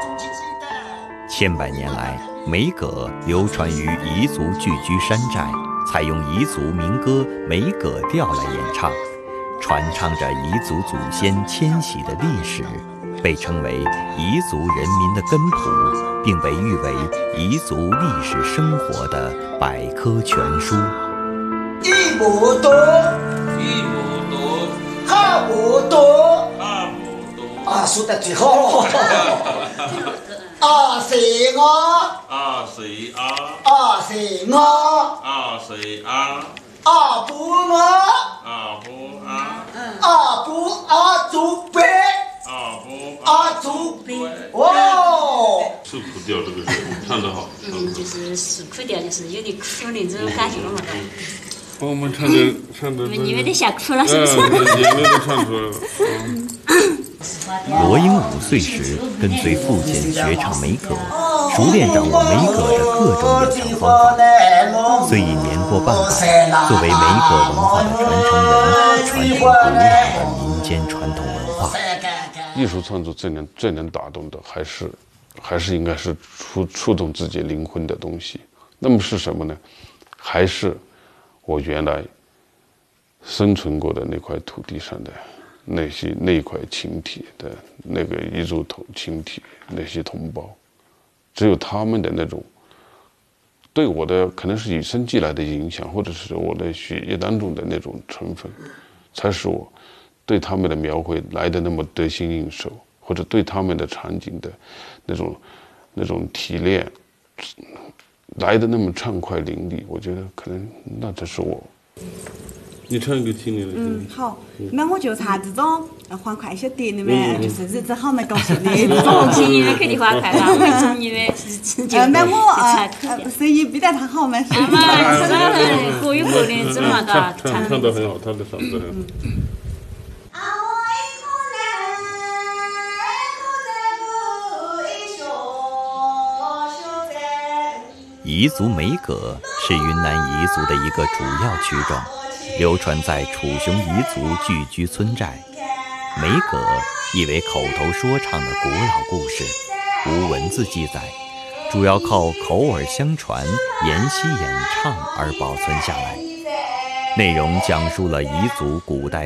千百年来，梅葛流传于彝族聚居山寨，采用彝族民歌梅葛调来演唱，传唱着彝族祖先迁徙的历史，被称为彝族人民的根谱，并被誉为彝族历史生活的百科全书。 一亩多， 一亩多， 二亩多， 二亩多。 啊，说得最好。二四我， 二四二， 二四我， 二四二， 二不我， 二不二， 二不二足背， 二不二足背。哦， 受苦调这个唱得好， 就是受苦调，就是有点苦那种感觉嘛。 我们唱的你们都吓哭了是不是？ 眼泪都唱出来了。 罗英5岁时跟随父亲学唱梅葛，熟练掌握梅葛的各种演唱方法。虽已年过半百，作为梅葛文化的传承人，传承古老的民间传统文化。 艺术创作最能打动的，还是应该是触动自己灵魂的东西。那么是什么呢？还是我原来生存过的那块土地上的那一块群体的那个彝族群体，那些同胞，只有他们的那种对我的可能是与生俱来的影响，或者是我的血液当中的那种成分，才使我对他们的描绘来的那么得心应手，或者对他们的场景的那种提炼来的那么畅快淋漓。我觉得可能那才是我。你唱一个听你的。 好，那我就唱这种欢快一些点的嘛，就是日子好没高兴的那种。 听你们肯定欢快啦，为什么你们是那我声音比得他好嘛？是嘛，各有各的这么个唱得很好，他的嗓子很好。 彝族梅葛是云南彝族的一个主要曲种，流传在楚雄彝族聚居村寨。梅葛意为口头说唱的古老故事，无文字记载，主要靠口耳相传、沿袭演唱而保存下来。内容讲述了彝族古代